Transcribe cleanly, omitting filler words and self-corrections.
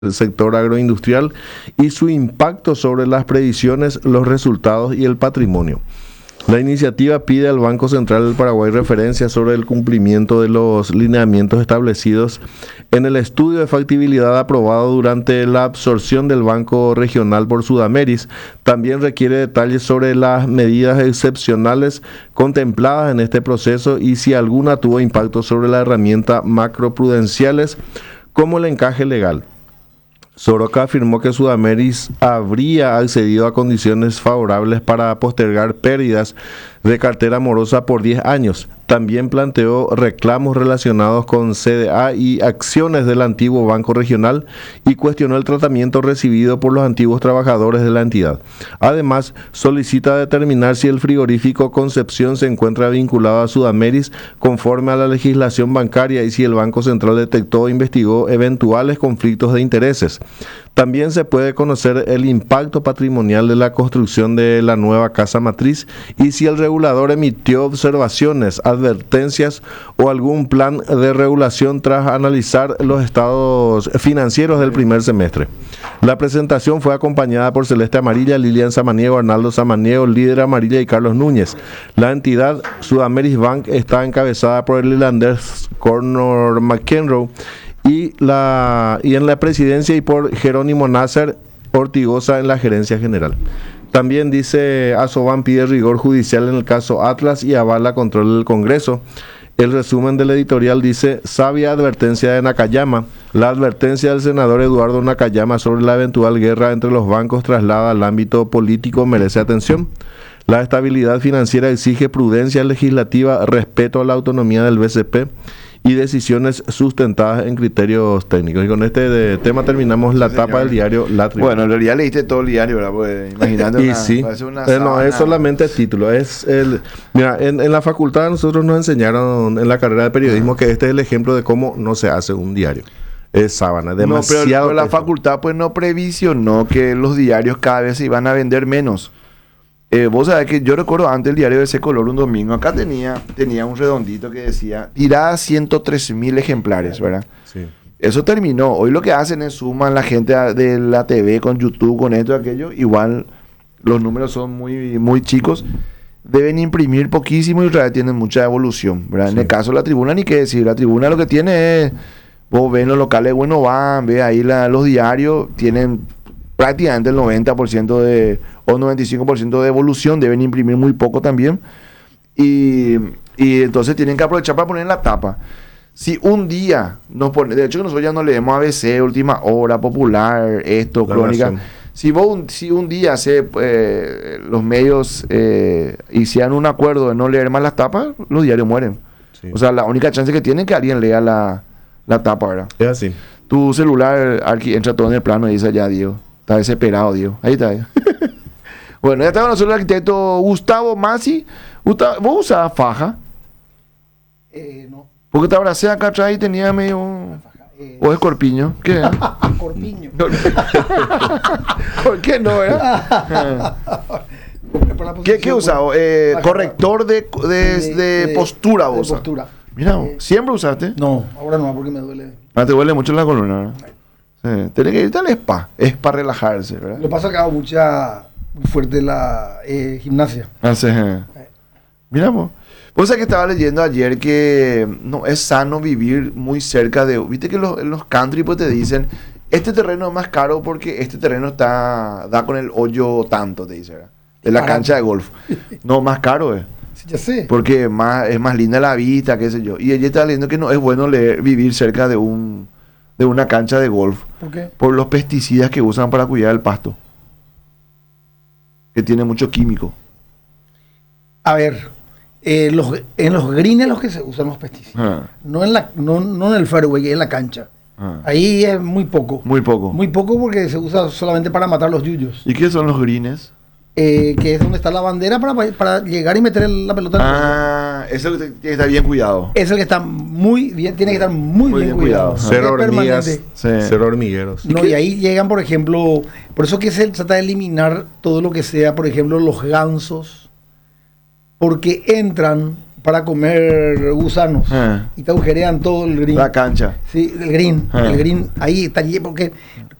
el sector agroindustrial y su impacto sobre las previsiones, los resultados y el patrimonio. La iniciativa pide al Banco Central del Paraguay referencias sobre el cumplimiento de los lineamientos establecidos en el estudio de factibilidad aprobado durante la absorción del Banco Regional por Sudameris. También requiere detalles sobre las medidas excepcionales contempladas en este proceso y si alguna tuvo impacto sobre la herramienta macroprudenciales como el encaje legal. Soroka afirmó que Sudameris habría accedido a condiciones favorables para postergar pérdidas de cartera morosa por 10 años. También planteó reclamos relacionados con CDA y acciones del antiguo Banco Regional y cuestionó el tratamiento recibido por los antiguos trabajadores de la entidad. Además, solicita determinar si el frigorífico Concepción se encuentra vinculado a Sudameris conforme a la legislación bancaria y si el Banco Central detectó e investigó eventuales conflictos de intereses. También se puede conocer el impacto patrimonial de la construcción de la nueva casa matriz y si el regulador emitió observaciones, advertencias o algún plan de regulación tras analizar los estados financieros del primer semestre. La presentación fue acompañada por Celeste Amarilla, Lilian Samaniego, Arnaldo Samaniego, Líder Amarilla y Carlos Núñez. La entidad Sudameris Bank está encabezada por el irlandés Conor McEnroe y en la presidencia y por Jerónimo Nasser Ortigosa en la gerencia general. También dice Asoban pide rigor judicial en el caso Atlas y avala control del Congreso. El resumen del editorial dice: sabia advertencia de Nakayama. La advertencia del senador Eduardo Nakayama sobre la eventual guerra entre los bancos traslada al ámbito político merece atención. La estabilidad financiera exige prudencia legislativa, respeto a la autonomía del BCP y decisiones sustentadas en criterios técnicos. Y con este tema terminamos la tapa del diario La Tribuna. Bueno, en realidad leíste todo el diario, ¿verdad? Pues, imagínate y sí, no, es solamente el título. Mira, en la facultad nosotros nos enseñaron en la carrera de periodismo que este es el ejemplo de cómo no se hace un diario. Es sábana, demasiado. No, pero la facultad pues no previsionó que los diarios cada vez se iban a vender menos. Vos sabés que yo recuerdo antes el diario de ese color un domingo, acá tenía un redondito que decía tirada 103,000 ejemplares, ¿verdad? Sí. Eso terminó. Hoy lo que hacen es suman la gente de la TV con YouTube, con esto y aquello. Igual los números son muy, muy chicos. Deben imprimir poquísimo y realmente tienen mucha evolución, ¿verdad? Sí. En el caso de La Tribuna, ni qué decir. La Tribuna lo que tiene es, vos ven los locales, bueno, van, ve ahí los diarios, tienen prácticamente el 90% o 95% de evolución, deben imprimir muy poco también. Y entonces tienen que aprovechar para poner en la tapa. Si un día nos pone, de hecho que nosotros ya no leemos ABC, Última Hora, Popular, esto, la Crónica. Razón. Si un día los medios hicieran un acuerdo de no leer más las tapas, los diarios mueren. Sí. O sea, la única chance que tienen es que alguien lea la tapa, ¿verdad? Es así. Tu celular entra todo en el plano y dice ya, Dios. Está desesperado, Dios. Ahí está. Bueno, ya está con nosotros el arquitecto Gustavo Masi. Gustavo, ¿vos usabas faja? No. Porque te abracé acá atrás y tenía medio... ¿O es corpiño? ¿Qué? Corpiño. ¿Por qué no, ¿Qué usaba? Corrector de postura, vos. De postura. Mira, ¿siempre usaste? No, ahora no, porque me duele. Ah, te duele mucho la columna, ¿verdad? Sí. Tenés que irte al spa. Es para relajarse, ¿verdad? Lo que pasa es que hago muy fuerte la gimnasia. Ah, sí. Mira, vos sabés que estaba leyendo ayer que no es sano vivir muy cerca de... Viste que en los country pues te dicen, este terreno es más caro porque este terreno da con el hoyo tanto, te dice, ¿verdad? De la cancha de golf. No, más caro es. Sí, ya sé. Porque es más linda la vista, qué sé yo. Y ella está leyendo que no es bueno vivir cerca de una cancha de golf. ¿Por qué? Por los pesticidas que usan para cuidar el pasto. Que tiene mucho químico. A ver, en los greens los que se usan los pesticidas. No en el fairway, en la cancha. Ahí es muy poco. Muy poco. Muy poco porque se usa solamente para matar los yuyos. ¿Y qué son los greens? Que es donde está la bandera para llegar y meter la pelota. Eso tiene que estar bien cuidado. Es el que está muy bien, tiene que estar muy bien cuidado. Cero hormigas, cero hormigueros. No, y ahí llegan, por ejemplo, por eso que se trata de eliminar todo lo que sea, por ejemplo, los gansos, porque entran para comer gusanos y te agujerean todo el green. La cancha. Sí, el green, ahí está lleno porque